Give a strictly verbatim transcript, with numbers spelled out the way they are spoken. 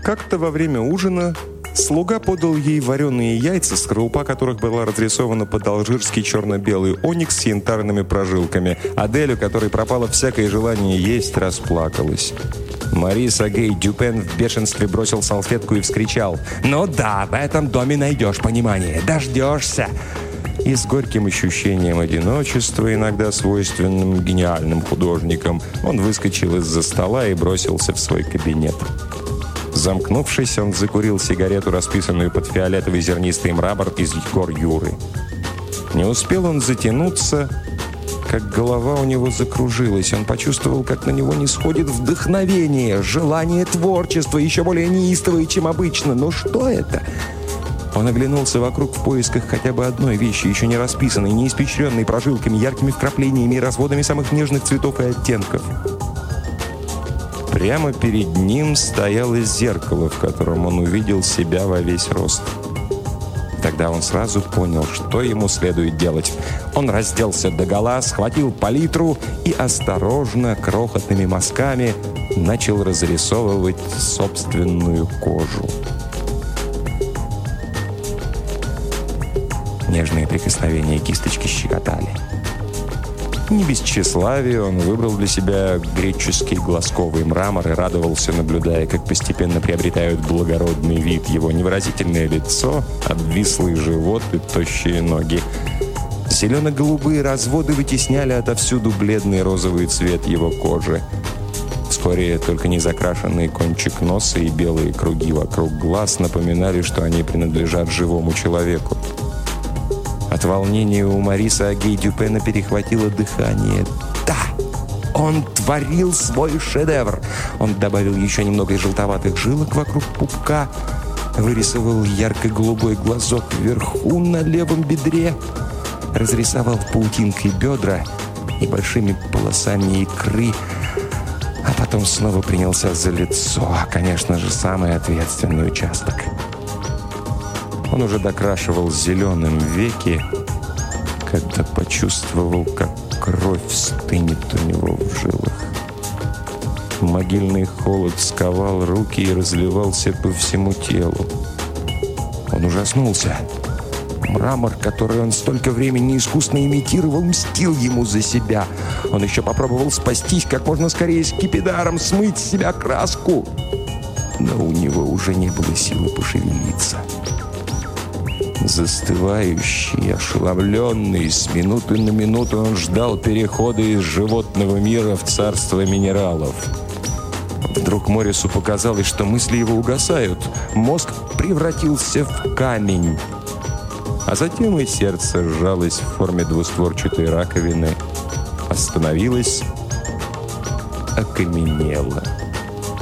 Как-то во время ужина слуга подал ей вареные яйца, скорлупа которых была разрисована под алжирский черно-белый оникс с янтарными прожилками. Адель, у которой пропало всякое желание есть, расплакалась. Морис Агей Дюпен в бешенстве бросил салфетку и вскричал: «Ну да, в этом доме найдешь понимание, дождешься!» И с горьким ощущением одиночества, иногда свойственным гениальным художникам, он выскочил из-за стола и бросился в свой кабинет. Замкнувшись, он закурил сигарету, расписанную под фиолетовый зернистый мрамор из гор Юры. Не успел он затянуться, как голова у него закружилась. Он почувствовал, как на него нисходит вдохновение, желание творчества, еще более неистовое, чем обычно. Но что это? Он оглянулся вокруг в поисках хотя бы одной вещи, еще не расписанной, не испещренной прожилками, яркими вкраплениями и разводами самых нежных цветов и оттенков. Прямо перед ним стояло зеркало, в котором он увидел себя во весь рост. Тогда он сразу понял, что ему следует делать. Он разделся догола, схватил палитру и осторожно, крохотными мазками начал разрисовывать собственную кожу. Нежные прикосновения кисточки щекотали. Не без тщеславия он выбрал для себя греческий глазковый мрамор и радовался, наблюдая, как постепенно приобретают благородный вид его невыразительное лицо, обвислый живот и тощие ноги. Зелено-голубые разводы вытесняли отовсюду бледный розовый цвет его кожи. Вскоре только незакрашенный кончик носа и белые круги вокруг глаз напоминали, что они принадлежат живому человеку. От волнения у Мориса Агей Дюпена перехватило дыхание. Да! Он творил свой шедевр! Он добавил еще немного желтоватых жилок вокруг пупка, вырисовал ярко-голубой глазок вверху на левом бедре, разрисовал паутинкой бедра и большими полосами икры, а потом снова принялся за лицо, конечно же, самый ответственный участок. Он уже докрашивал зеленым веки, когда почувствовал, как кровь стынет у него в жилах. Могильный холод сковал руки и разливался по всему телу. Он ужаснулся. Мрамор, который он столько времени искусно имитировал, мстил ему за себя. Он еще попробовал спастись как можно скорее скипидаром, смыть с себя краску. Но у него уже не было силы пошевелиться. Застывающий, ошеломленный, с минуты на минуту он ждал перехода из животного мира в царство минералов. Вдруг Морису показалось, что мысли его угасают. Мозг превратился в камень. А затем и сердце сжалось в форме двустворчатой раковины, остановилось, окаменело.